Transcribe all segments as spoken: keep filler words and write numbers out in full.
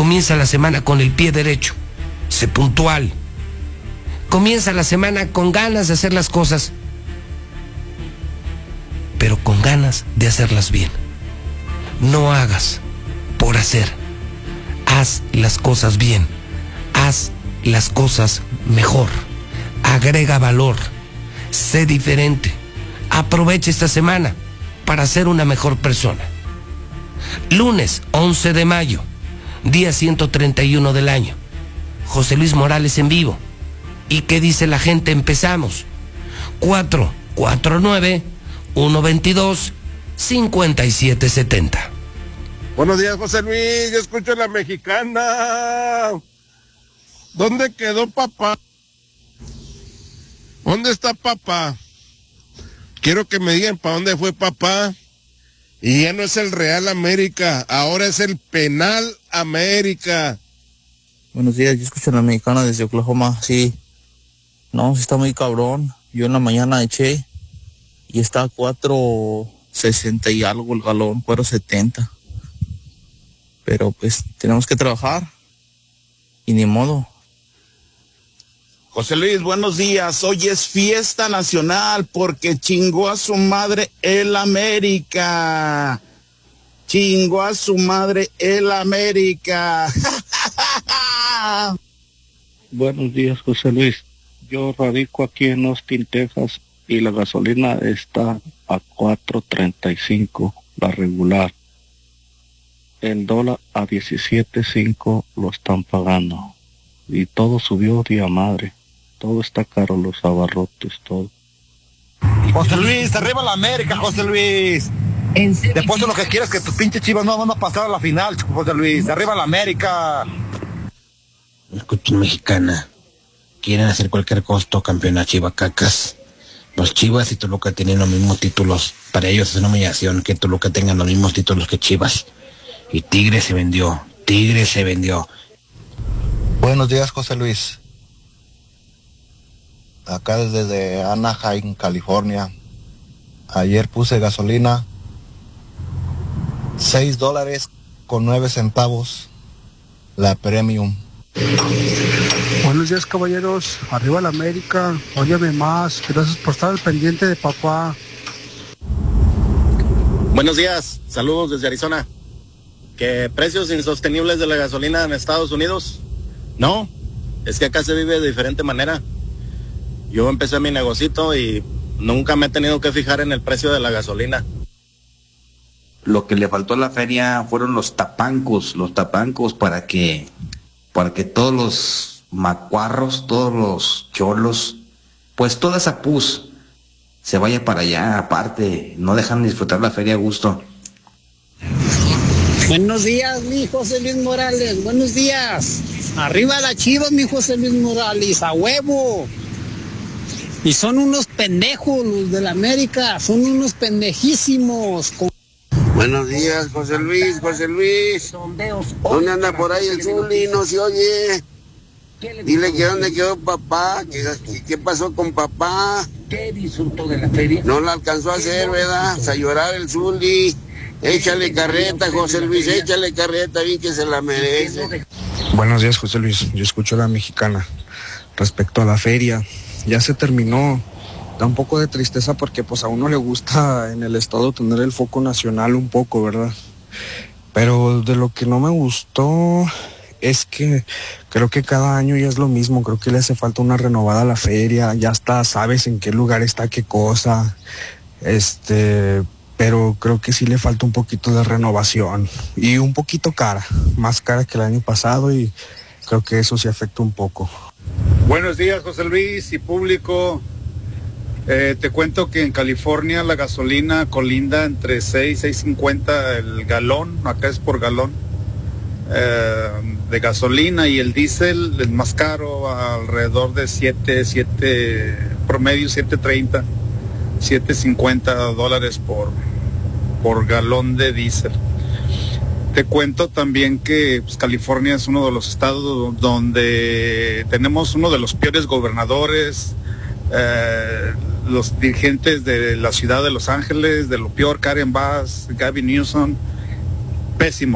Comienza la semana con el pie derecho. Sé puntual. Comienza la semana con ganas de hacer las cosas, pero con ganas de hacerlas bien. No hagas por hacer. Haz las cosas bien. Haz las cosas mejor. Agrega valor. Sé diferente. Aprovecha esta semana para ser una mejor persona. Lunes once de mayo, día ciento treinta y uno del año. José Luis Morales en vivo. ¿Y qué dice la gente? Empezamos. cuatro cuatro nueve, uno veintidós, cincuenta y siete setenta. Buenos días, José Luis. Yo escucho la mexicana. ¿Dónde quedó papá? ¿Dónde está papá? Quiero que me digan para dónde fue papá. Y ya no es el Real América, ahora es el Penal América. Buenos días, yo escucho la mexicana desde Oklahoma. Sí, no, sí está muy cabrón. Yo en la mañana eché y está a cuatro sesenta y algo el galón, cuatro setenta. Pero pues tenemos que trabajar y ni modo. José Luis, buenos días. Hoy es fiesta nacional porque chingó a su madre el América. Chingó a su madre el América. Buenos días, José Luis. Yo radico aquí en Austin, Texas, y la gasolina está a cuatro treinta y cinco, la regular. El dólar a diecisiete cinco lo están pagando. Y todo subió día madre. Todo está caro, los abarrotes, todo. José Luis, arriba la América, José Luis. Después de lo que quieres, que tus pinches Chivas no van a pasar a la final, José Luis. Arriba la América. Escucha, mexicana. Quieren hacer cualquier costo campeón a Chivacacas. Los Chivas y Toluca tienen los mismos títulos. Para ellos es una humillación que Toluca tengan los mismos títulos que Chivas. Y Tigre se vendió. Tigre se vendió. Buenos días, José Luis. Acá desde Anaheim, California. Ayer puse gasolina seis dólares con nueve centavos, la premium. Buenos días, caballeros. Arriba la América. Óyeme más. Gracias por estar al pendiente de papá. Buenos días. Saludos desde Arizona. ¿Qué precios insostenibles de la gasolina en Estados Unidos? No, es que acá se vive de diferente manera. Yo empecé mi negocito y nunca me he tenido que fijar en el precio de la gasolina. Lo que le faltó a la feria fueron los tapancos, los tapancos para que, para que todos los macuarros, todos los cholos, pues toda esa pus se vaya para allá, aparte, no dejan disfrutar la feria a gusto. Buenos días, mi José Luis Morales, buenos días. Arriba la Chivas, mi José Luis Morales, a huevo. Y son unos pendejos los de la América, son unos pendejísimos. Buenos días, José Luis, José Luis. ¿Dónde anda por ahí el Zuli? No se oye. Dile que dónde quedó papá, que, qué pasó con papá. ¿Qué disfrutó de la feria? No la alcanzó a hacer, ¿verdad? A llorar el Zuli. Échale carreta, José Luis, échale carreta, bien que se la merece. Buenos días, José Luis. Yo escucho a la mexicana. Respecto a la feria, ya se terminó. Da un poco de tristeza porque pues a uno le gusta en el estado tener el foco nacional un poco, ¿verdad? Pero de lo que no me gustó es que creo que cada año ya es lo mismo. Creo que le hace falta una renovada a la feria. Ya está, sabes en qué lugar está qué cosa. Este... pero creo que sí le falta un poquito de renovación y un poquito cara, más cara que el año pasado, y creo que eso sí afecta un poco. Buenos días, José Luis y público. Eh, te cuento que en California la gasolina colinda entre seis, seis cincuenta el galón, acá es por galón, eh, de gasolina, y el diésel es más caro, alrededor de siete, siete, promedio siete treinta. siete cincuenta dólares por, por galón de diésel. Te cuento también que pues, California es uno de los estados donde tenemos uno de los peores gobernadores, eh, los dirigentes de la ciudad de Los Ángeles, de lo peor, Karen Bass, Gavin Newsom, pésimos.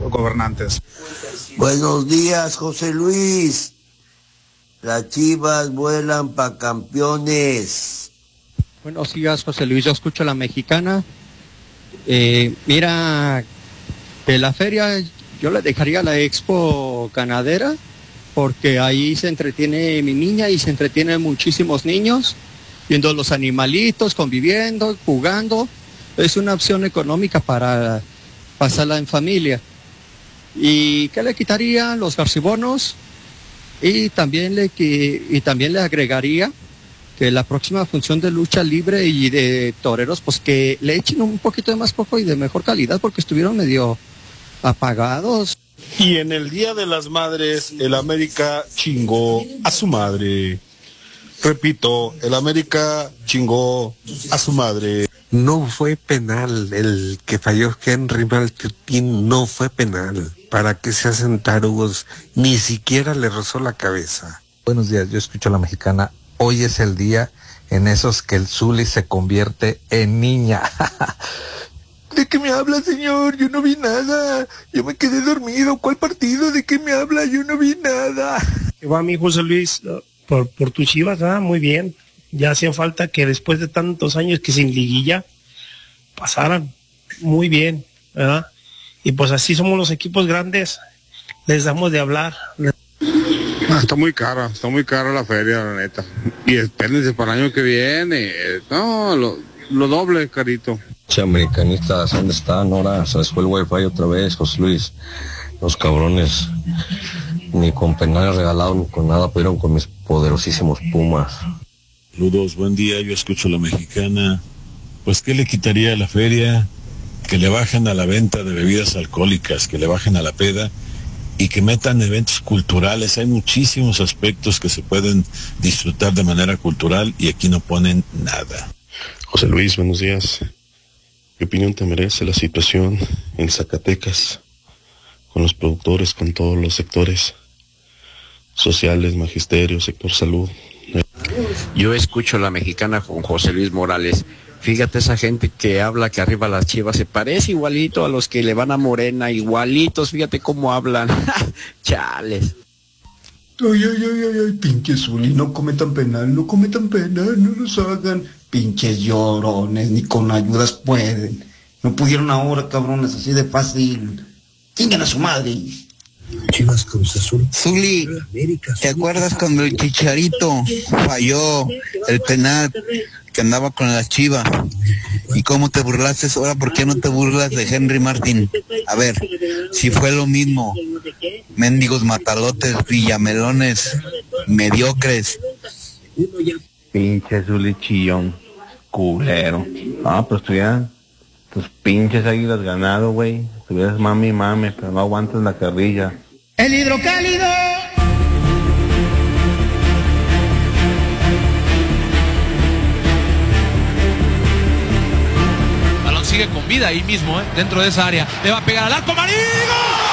gobernantes. Buenos días, José Luis. Las Chivas vuelan pa' campeones. Buenos días, José Luis. Yo escucho a la mexicana. Eh, mira, de la feria yo le dejaría la expo ganadera, porque ahí se entretiene mi niña y se entretienen muchísimos niños, viendo los animalitos, conviviendo, jugando. Es una opción económica para pasarla en familia. ¿Y qué le quitaría? Los garcibonos. Y también le y también le agregaría que la próxima función de lucha libre y de toreros, pues que le echen un poquito de más coco y de mejor calidad, porque estuvieron medio apagados. Y en el Día de las Madres, el América chingó a su madre. Repito, el América chingó a su madre. No fue penal el que falló Henry Martín, no fue penal. ¿Para qué se hacen tarugos? Ni siquiera le rozó la cabeza. Buenos días, yo escucho a la mexicana. Hoy es el día en esos que el Zuli se convierte en niña. ¿De qué me habla, señor? Yo no vi nada. Yo me quedé dormido. ¿Cuál partido? ¿De qué me habla? Yo no vi nada. Que va mi José Luis, por, por tus Chivas, ¿ah? Muy bien. Ya hacía falta que después de tantos años que sin liguilla pasaran. Muy bien, ¿verdad? Y pues así somos los equipos grandes. Les damos de hablar. Ah, está muy cara, está muy cara la feria, la neta. Y espérense para el año que viene. No, lo, lo doble, carito. Che, americanistas, ¿dónde están? Ahora se les fue el wifi otra vez, José Luis. Los cabrones ni con penales regalados ni con nada pudieron con mis poderosísimos Pumas. Saludos, buen día, yo escucho a la mexicana. Pues, ¿qué le quitaría a la feria? Que le bajen a la venta de bebidas alcohólicas, que le bajen a la peda y que metan eventos culturales. Hay muchísimos aspectos que se pueden disfrutar de manera cultural y aquí no ponen nada. José Luis, buenos días. ¿Qué opinión te merece la situación en Zacatecas con los productores, con todos los sectores sociales, magisterio, sector salud? Yo escucho a la mexicana con José Luis Morales. Fíjate, esa gente que habla que arriba las Chivas se parece igualito a los que le van a Morena, igualitos, fíjate cómo hablan. Chales. Ay, ay, ay, ay, ay, pinches Zuli, no cometan penal, no cometan penal, no los hagan. Pinches llorones, ni con ayudas pueden. No pudieron ahora, cabrones, así de fácil. Chinguen a su madre. Chivas Cruz Azul. Zuli, ¿te acuerdas cuando el Chicharito falló el penal que andaba con la Chiva? ¿Y cómo te burlaste ahora? ¿Por qué no te burlas de Henry Martín? A ver, si fue lo mismo. Mendigos matalotes, villamelones, mediocres. Pinche Zuli chillón, culero. Ah, pero estuvieran tus pinches águilas ganado, güey. Estuvieras mami mami, pero no aguantas la carrilla. El hidrocálido. Balón sigue con vida ahí mismo, ¿eh? Dentro de esa área. Le va a pegar al arco, Marín. ¡Gol!